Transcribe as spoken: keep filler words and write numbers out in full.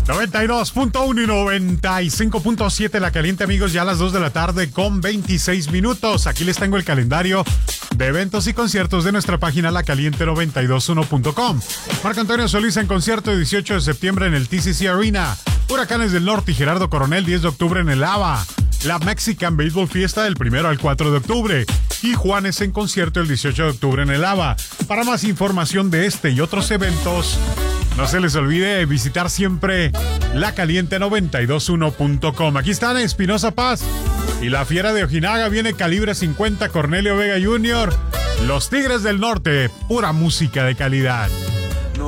noventa y dos punto uno y noventa y cinco punto siete La Caliente, amigos, ya a las dos de la tarde con veintiséis minutos. Aquí les tengo el calendario de eventos y conciertos de nuestra página la caliente noventa y dos punto uno punto com. Marco Antonio Solís en concierto el dieciocho de septiembre en el T C C Arena. Huracanes del Norte y Gerardo Coronel diez de octubre en el ABA. La Mexican Baseball Fiesta del primero al cuatro de octubre. Y Juanes en concierto el dieciocho de octubre en el ABA. Para más información de este y otros eventos, no se les olvide visitar siempre la caliente noventa y dos punto uno punto com. Aquí están Espinosa Paz y la Fiera de Ojinaga. Viene Calibre cincuenta, Cornelio Vega junior Los Tigres del Norte, pura música de calidad.